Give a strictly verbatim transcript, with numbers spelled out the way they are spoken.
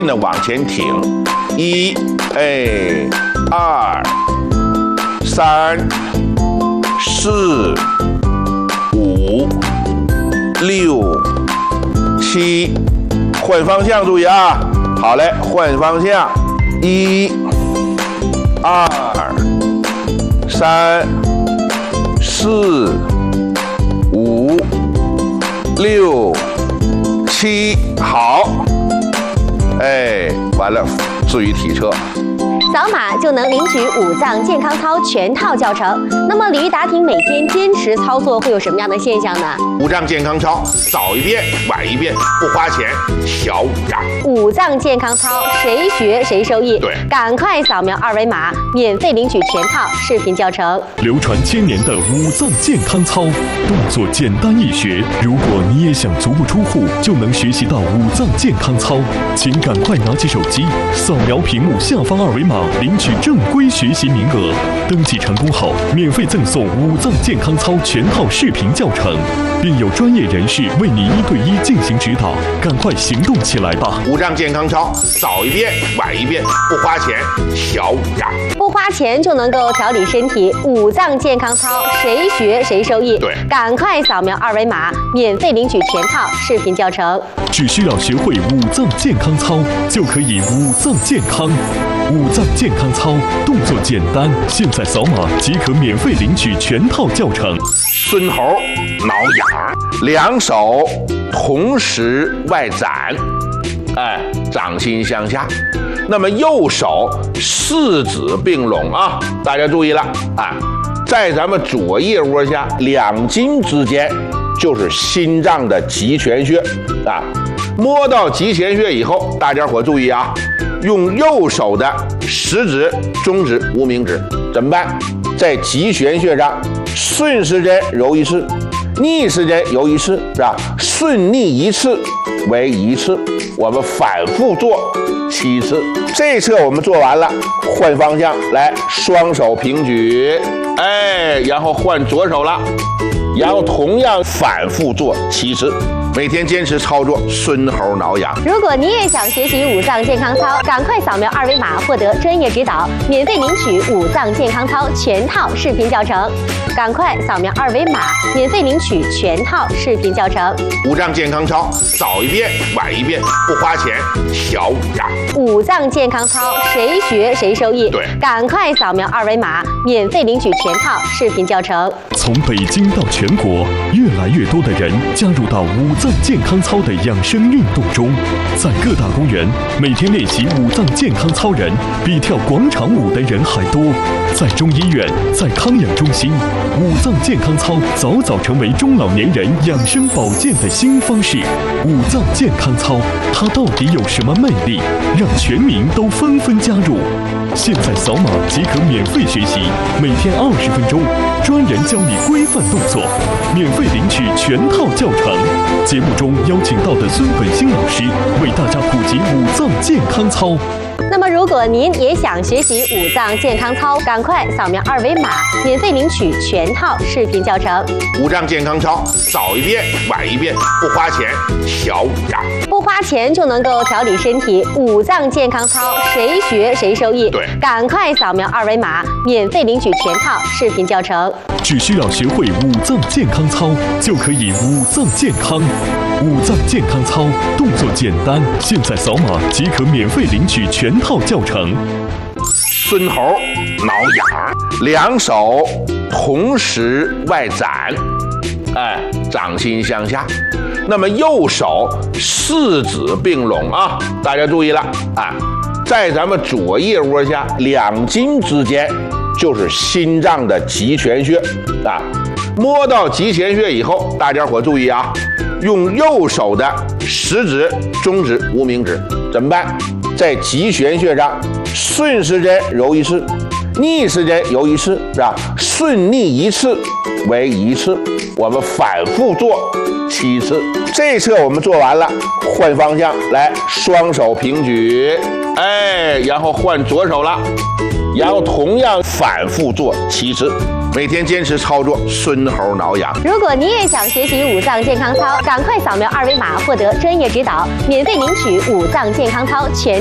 的往前挺，一，哎，二，三，四，五，六，七，换方向，注意啊！好嘞，换方向，一，二，三，四，五，六，七，好。哎，完了，至于体测， 扫码就能领取五脏健康操全套教程。那么李玉答题每天坚持操作会有什么样的现象呢？ 五脏健康操早一遍晚一遍，不花钱，小五脏。 五脏健康操谁学谁受益。 对， 赶快扫描二维码，免费领取全套视频教程。 流传千年的五脏健康操，动作简单易学。如果你也想足不出户就能学习到五脏健康操，请赶快拿起手机，扫描屏幕下方二维码，领取正规学习名额。登记成功后，免费赠送五脏健康操全套视频教程，并有专业人士为你一对一进行指导。赶快行动起来吧！ 五脏健康操早一遍晚一遍，不花钱，小五脏。 不花钱就能够调理身体，五脏健康操谁学谁受益。 对， 赶快扫描二维码，免费领取全套视频教程。 只需要学会五脏健康操，就可以五脏健康。五脏健康操动作简单，现在扫码即可免费领取全套教程。 孙猴挠痒，两手同时外展，哎，掌心向下。那么右手四指并拢啊，大家注意了啊，在咱们左腋窝下两筋之间就是心脏的极泉穴啊。摸到极泉穴以后，大家伙注意啊，用右手的食指、中指、无名指怎么办？在极泉穴上顺时针揉一次，逆时针揉一次，是吧？顺逆一次为一次，我们反复做七次。这一侧我们做完了，换方向来，双手平举，哎，然后换左手了，然后同样反复做七次。每天坚持操作，孙猴挠痒。 如果你也想学习五脏健康操，赶快扫描二维码获得专业指导，免费领取五脏健康操全套视频教程。赶快扫描二维码，免费领取全套视频教程。 五脏健康操早一遍晚一遍，不花钱，小五脏。 五脏健康操谁学谁受益。 对， 赶快扫描二维码，免费领取全套视频教程。 从北京到全国，越来越多的人加入到五脏健康操的养生运动中。在各大公园，每天练习五脏健康操人比跳广场舞的人还多。在中医院，在康养中心，五脏健康操早早成为中老年人养生保健的新方式。五脏健康操，它到底有什么魅力，让全民都纷纷加入？现在扫码即可免费学习，每天二十分钟，专人教你规范动作，免费领取全套教程。节目中邀请到的孙本兴老师为大家普及五脏健康操。 那么，如果您也想学习五脏健康操，赶快扫描二维码，免费领取全套视频教程。 五脏健康操早一遍晚一遍，不花钱，小五脏。 不花钱就能够调理身体，五脏健康操谁学谁受益。 对， 赶快扫描二维码，免费领取全套视频教程。 只需要学会五脏健康操，就可以五脏健康。五脏健康操动作简单，现在扫码即可免费领取全套教程。 孙猴挠痒，两手同时外展，哎，掌心向下。那么右手四指并拢啊，大家注意了啊，在咱们左腋窝下两筋之间就是心脏的极泉穴啊。摸到极泉穴以后，大家伙注意啊，用右手的食指、中指、无名指怎么办？在极泉穴上顺时针揉一次，逆时针揉一次，是吧？顺逆一次为一次，我们反复做七次。这一侧我们做完了，换方向来，双手平举，哎，然后换左手了，然后同样反复做七次。 每天坚持操作，孙猴挠痒。 如果你也想学习五脏健康操，赶快扫描二维码获得专业指导，免费领取五脏健康操全